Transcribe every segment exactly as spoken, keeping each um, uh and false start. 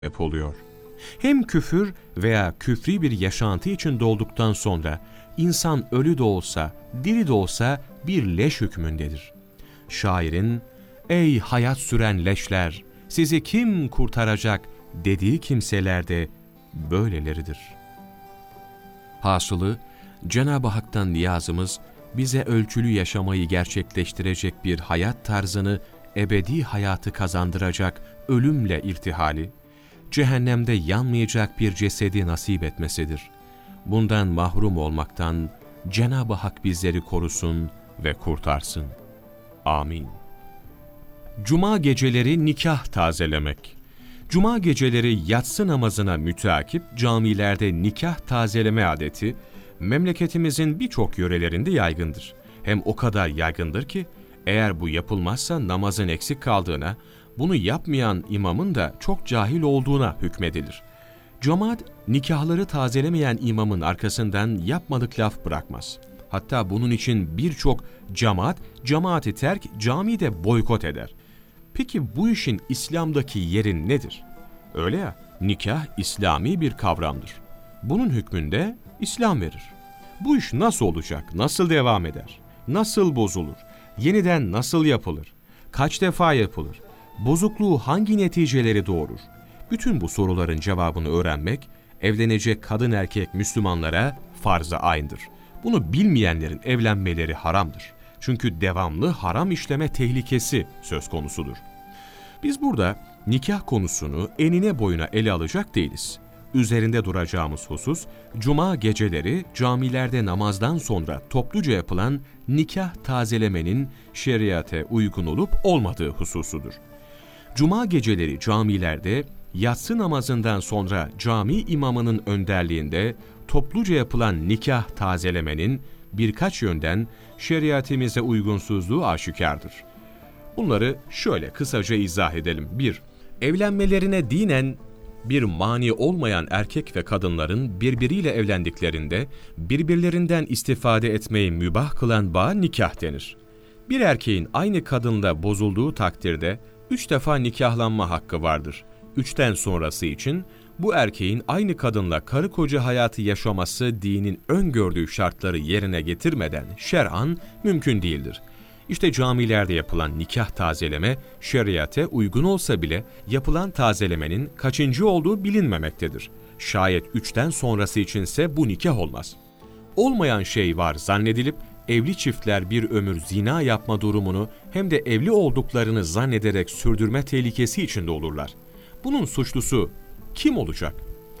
sebep oluyor. Hem küfür veya küfri bir yaşantı içinde olduktan sonra insan ölü de olsa, diri de olsa bir leş hükmündedir. Şairin, "Ey hayat süren leşler, sizi kim kurtaracak?" dediği kimseler de böyleleridir. Hasılı, Cenab-ı Hak'tan niyazımız, bize ölçülü yaşamayı gerçekleştirecek bir hayat tarzını, ebedi hayatı kazandıracak ölümle irtihali, cehennemde yanmayacak bir cesedi nasip etmesidir. Bundan mahrum olmaktan Cenab-ı Hak bizleri korusun ve kurtarsın. Amin. Cuma geceleri nikah tazelemek. Cuma geceleri yatsı namazına müteakip camilerde nikah tazeleme adeti, memleketimizin birçok yörelerinde yaygındır. Hem o kadar yaygındır ki, eğer bu yapılmazsa namazın eksik kaldığına, bunu yapmayan imamın da çok cahil olduğuna hükmedilir. Cemaat, nikahları tazelemeyen imamın arkasından yapmadık laf bırakmaz. Hatta bunun için birçok cemaat, cemaati terk, camide boykot eder. Peki bu işin İslam'daki yeri nedir? Öyle ya, nikah İslami bir kavramdır. Bunun hükmünde İslam verir. Bu iş nasıl olacak, nasıl devam eder, nasıl bozulur, yeniden nasıl yapılır, kaç defa yapılır, bozukluğu hangi neticeleri doğurur? Bütün bu soruların cevabını öğrenmek, evlenecek kadın erkek Müslümanlara farz-ı ayn'dır. Bunu bilmeyenlerin evlenmeleri haramdır. Çünkü devamlı haram işleme tehlikesi söz konusudur. Biz burada nikah konusunu enine boyuna ele alacak değiliz. Üzerinde duracağımız husus, cuma geceleri camilerde namazdan sonra topluca yapılan nikah tazelemenin şeriate uygun olup olmadığı hususudur. Cuma geceleri camilerde yatsı namazından sonra cami imamının önderliğinde topluca yapılan nikah tazelemenin birkaç yönden şeriatimize uygunsuzluğu aşikardır. Bunları şöyle kısaca izah edelim. bir Evlenmelerine dinen bir mani olmayan erkek ve kadınların birbiriyle evlendiklerinde birbirlerinden istifade etmeyi mübah kılan bağ nikah denir. Bir erkeğin aynı kadınla bozulduğu takdirde üç defa nikahlanma hakkı vardır. Üçten sonrası için bu erkeğin aynı kadınla karı koca hayatı yaşaması dinin öngördüğü şartları yerine getirmeden şer'an mümkün değildir. İşte camilerde yapılan nikah tazeleme şeriate uygun olsa bile yapılan tazelemenin kaçıncı olduğu bilinmemektedir. Şayet üçten sonrası içinse bu nikah olmaz. Olmayan şey var zannedilip evli çiftler bir ömür zina yapma durumunu hem de evli olduklarını zannederek sürdürme tehlikesi içinde olurlar. Bunun suçlusu kim olacak?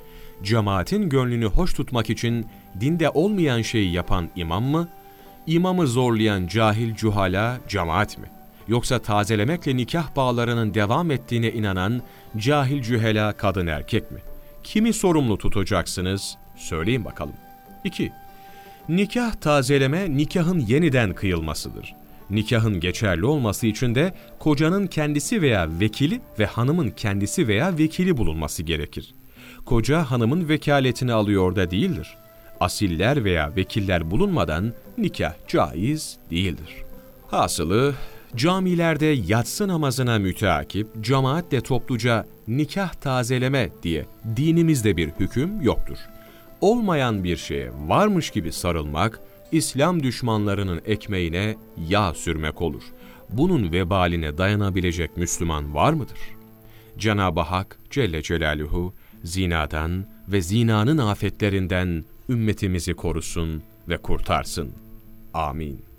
Cemaatin gönlünü hoş tutmak için dinde olmayan şeyi yapan imam mı? İmamı zorlayan cahil cuhala cemaat mi? Yoksa tazelemekle nikah bağlarının devam ettiğine inanan cahil cühela kadın erkek mi? Kimi sorumlu tutacaksınız? Söyleyin bakalım. iki Nikah tazeleme nikahın yeniden kıyılmasıdır. Nikahın geçerli olması için de kocanın kendisi veya vekili ve hanımın kendisi veya vekili bulunması gerekir. Koca hanımın vekaletini alıyor da değildir. Asiller veya vekiller bulunmadan nikah caiz değildir. Hasılı, camilerde yatsı namazına müteakip, cemaatle topluca nikah tazeleme diye dinimizde bir hüküm yoktur. Olmayan bir şeye varmış gibi sarılmak, İslam düşmanlarının ekmeğine yağ sürmek olur. Bunun vebaline dayanabilecek Müslüman var mıdır? Cenab-ı Hak Celle Celaluhu, zinadan ve zinanın afetlerinden ümmetimizi korusun ve kurtarsın. Amin.